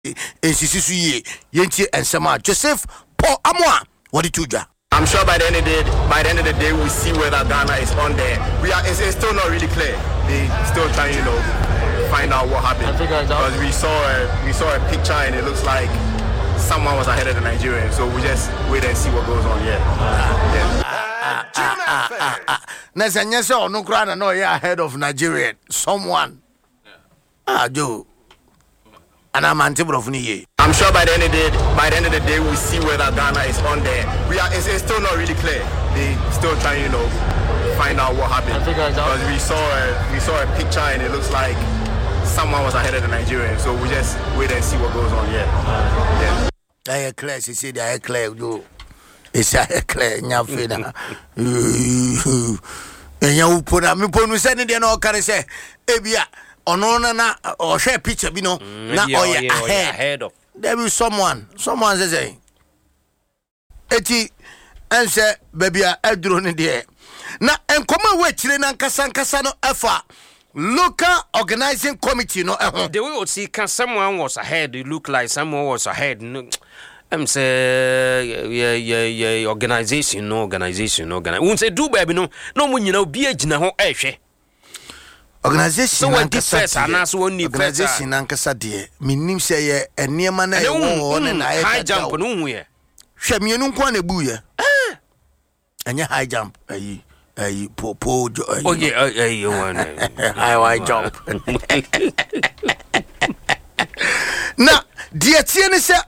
ensisisu ye yenti ensema Joseph Paul Amoa what did you do? I'm sure by the end of the day we'll see whether Ghana is on there. It's still not really clear. They still trying, find out what happened. Because we saw a picture and it looks like someone was ahead of the Nigerians. So we just wait and see what goes on. Nesanyese no grana no yeah ahead of Nigerian. Someone. Joe. And I'm I'm sure by the end of the day we'll see whether Ghana is on there. It's still not really clear. They still trying, find out what happened. Because we saw a picture and it looks like someone was ahead of the Nigerians. So we just wait and see what goes on. I clear, she said I clear do. It's a clear nyafina. And you put a me ponu send it no can say ebia ono na or share picture bi no na ahead of there be someone say eti ense baby a edro ne de na enkoma we chire na nkasa no efa local organizing committee no ehon the way we see can someone was ahead, it look like someone was ahead. No, I'm say organization won say do baby no mo nyina obi agina ho ehwe organization organization nankasa de minim say ye enema na ewo na high jump no hu ye hwe mienu nko na bu ye anya high jump ayi po oh yeah you want high jump na die tie ne se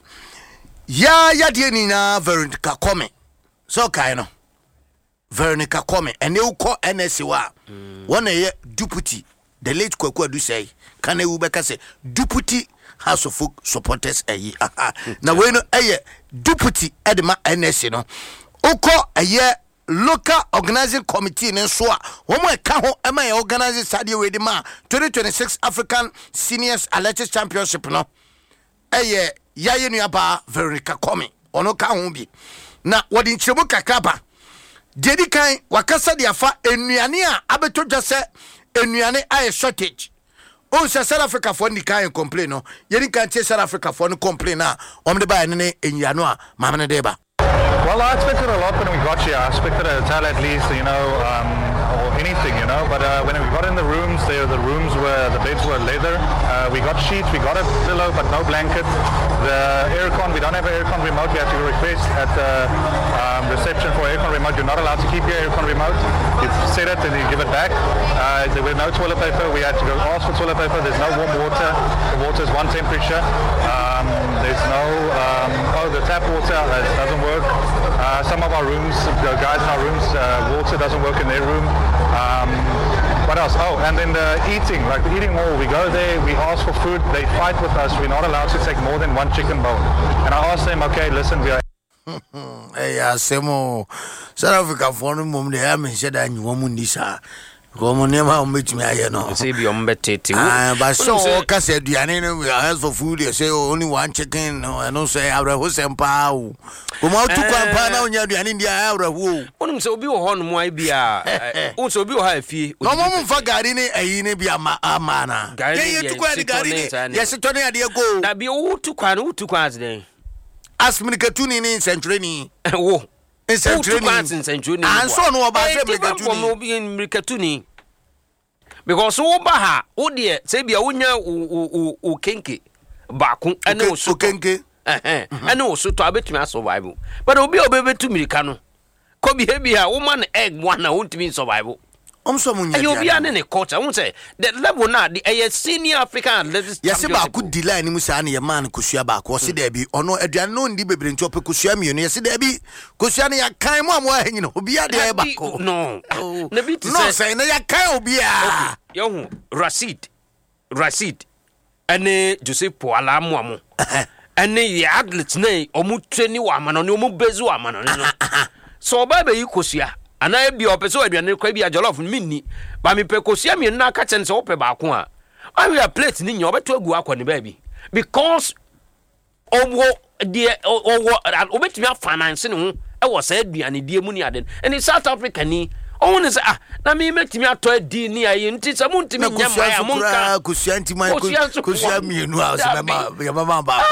ya die ni na Veronica Kwame so kai no Veronica Kwame ene uko NSC wa one ye deputy the late Kwaku Adu say can e ubeka say deputy House of Folk supporters ayi na we no deputy edema NSC no uko local organizing committee ne so a wo mo ka ho e ma organize sadie we de ma 2026 African Seniors Athletics Championship no yaye nuaba Veronica Kwame ono ka ho bi na wodi nchemu kakaba dedi kan wakasa de afa enuane a abeto dwase enuane aye shortage on South Africa for the kan complain no yedi kan tie South Africa for no complain na omde ba ne enyano a mamene deba. Well, I expected a lot when we got here. I expected a towel at least, or anything, But when we got in the rooms, the beds were leather. We got sheets, we got a pillow, but no blanket. The aircon, we don't have an aircon remote. We have to request at the reception for aircon remote. You're not allowed to keep your aircon remote. You set it and you give it back. There were no toilet paper. We had to go ask for toilet paper. There's no warm water. The water is one temperature. There's no, the tap water doesn't work. Some of our rooms, the guys in our rooms, water doesn't work in their room. What else? Oh, and then the eating, like the eating hall, we go there, we ask for food, they fight with us, we're not allowed to take more than one chicken bone. And I asked them, okay, listen, we are... Hey, Semo, South Africa for the moment, they haven't said that you want this. Come never meet me, say be umbetete. But so said we are for food. You say only one chicken, and no say our host and pow. Come out to Campana on your India. One so be on my beer. Also be high fee. No moment for Gardini, a be a mana. Gardini to Gardini. Yes, Tony, I go. That be all to Quanu to Quas. Ask me Katuni in Centrini. Oh. In Centrini. And so no about Mikatuni. Because Obaha, oh dear, say be a unya o kinky. Baku, and also kinky. And also to abet me survival. But obi obey to Miricano. Could be a woman egg one, I won't mean survival. You'll be an any coach. I won't say that level not the senior African. Yes, about good delay any Musani, a man Kusiaba, was it there be or no, a known debate in Topic Kusiami, and yes, there be Kusiani, a kind one, be a there. No, no, say, no, can't be a young Rashid, and Joseph Poala Muamu, and the athlete's name, or Mutini woman, or no Bezu woman. So, baby, you Kusia. And I be up so I be a jollof mini, but me pecosia me na catch and soap back one. I will plate in your better go up on the baby because what dear or what obey me financing. I was said be an idea money and in South Africa ni own is na me make me a toy D near you tis a moon to me. Kusianti, my Kusiami, no house,